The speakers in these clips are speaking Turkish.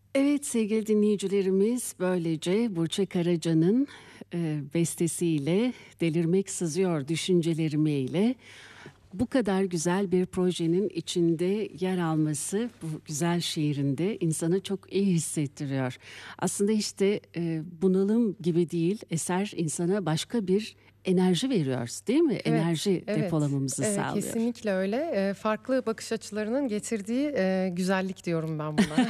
Evet sevgili dinleyicilerimiz, böylece Burçe Karaca'nın bestesiyle "Delirmek Sızıyor Düşüncelerime" ile bu kadar güzel bir projenin içinde yer alması, bu güzel şiirinde insanı çok iyi hissettiriyor. Aslında işte bunalım gibi değil, eser insana başka bir enerji veriyor, değil mi? Evet, Enerji evet. depolamamızı sağlıyor. Kesinlikle öyle. Farklı bakış açılarının getirdiği güzellik diyorum ben buna.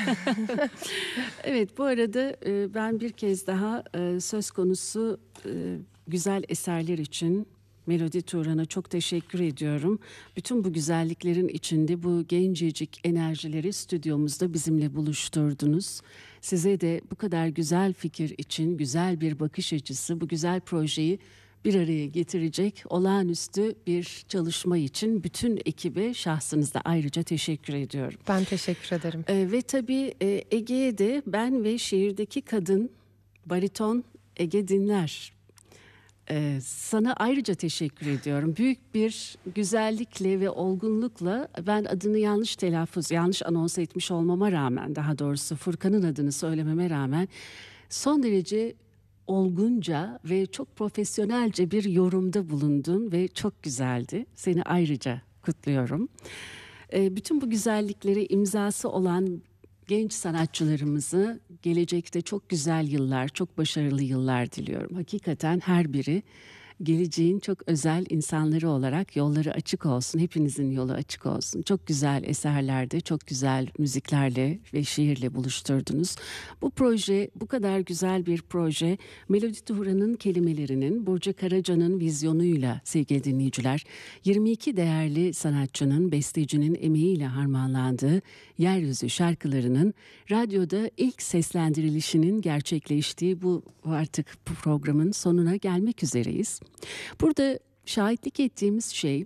Evet, bu arada ben bir kez daha söz konusu güzel eserler için Melodi Turan'a çok teşekkür ediyorum. Bütün bu güzelliklerin içinde bu gencecik enerjileri stüdyomuzda bizimle buluşturdunuz. Size de bu kadar güzel fikir için, güzel bir bakış açısı, bu güzel projeyi bir araya getirecek olağanüstü bir çalışma için bütün ekibe şahsınızda ayrıca teşekkür ediyorum. Ben teşekkür ederim. Ve tabii Ege'ye de ben ve şehirdeki kadın bariton Ege Dinler. Sana ayrıca teşekkür ediyorum. Büyük bir güzellikle ve olgunlukla, ben adını yanlış anons etmiş olmama rağmen, daha doğrusu Furkan'ın adını söylememe rağmen son derece olgunca ve çok profesyonelce bir yorumda bulundun ve çok güzeldi. Seni ayrıca kutluyorum. Bütün bu güzelliklere imzası olan genç sanatçılarımızı gelecekte çok güzel yıllar, çok başarılı yıllar diliyorum. Hakikaten her biri geleceğin çok özel insanları olarak yolları açık olsun. Hepinizin yolu açık olsun. Çok güzel eserlerde, çok güzel müziklerle ve şiirle buluşturdunuz. Bu proje, bu kadar güzel bir proje, Melodi Turan'ın kelimelerinin, Burcu Karaca'nın vizyonuyla sevgili dinleyiciler, 22 değerli sanatçının, bestecinin emeğiyle harmanlandığı Yeryüzü şarkılarının radyoda ilk seslendirilişinin gerçekleştiği bu programın sonuna gelmek üzereyiz. Burada şahitlik ettiğimiz şey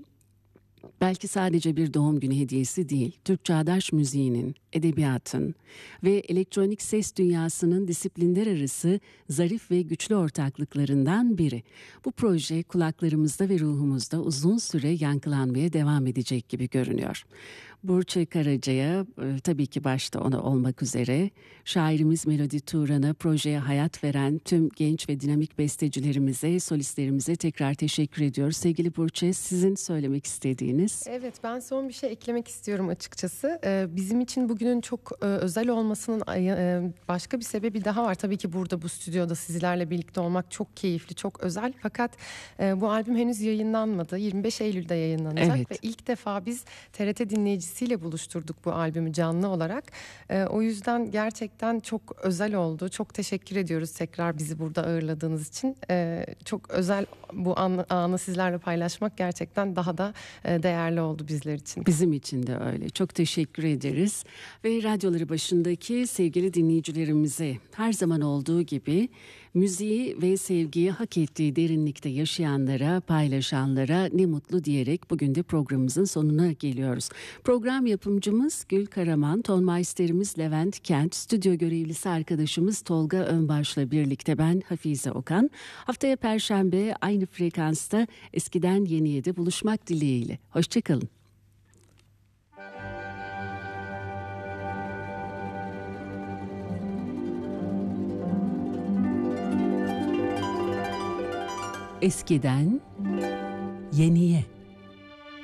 belki sadece bir doğum günü hediyesi değil, Türk çağdaş müziğinin, edebiyatın ve elektronik ses dünyasının disiplinler arası zarif ve güçlü ortaklıklarından biri. Bu proje kulaklarımızda ve ruhumuzda uzun süre yankılanmaya devam edecek gibi görünüyor. Burçe Karaca'ya tabii ki başta ona olmak üzere, şairimiz Melodi Turan'a, projeye hayat veren tüm genç ve dinamik bestecilerimize, solistlerimize tekrar teşekkür ediyoruz. Sevgili Burçe, sizin söylemek istediğiniz? Evet, ben son bir şey eklemek istiyorum açıkçası. Bizim için bugünün çok özel olmasının başka bir sebebi daha var. Tabii ki burada bu stüdyoda sizlerle birlikte olmak çok keyifli, çok özel. Fakat bu albüm henüz yayınlanmadı. 25 Eylül'de yayınlanacak. Evet. Ve ilk defa biz TRT dinleyicisiyle buluşturduk bu albümü canlı olarak. O yüzden gerçekten çok özel oldu. Çok teşekkür ediyoruz tekrar bizi burada ağırladığınız için. Çok özel bu anı sizlerle paylaşmak gerçekten daha da değerli oldu bizler için. Bizim için de öyle. Çok teşekkür ederiz. Ve radyoları başındaki sevgili dinleyicilerimize her zaman olduğu gibi müziği ve sevgiyi hak ettiği derinlikte yaşayanlara, paylaşanlara ne mutlu diyerek bugün de programımızın sonuna geliyoruz. Program yapımcımız Gül Karaman, tonmeisterimiz Levent Kent, stüdyo görevlisi arkadaşımız Tolga Önbaş'la birlikte ben Hafize Okan. Haftaya Perşembe aynı frekansta Eskiden Yeniye de buluşmak dileğiyle. Hoşçakalın. Eskiden Yeniye.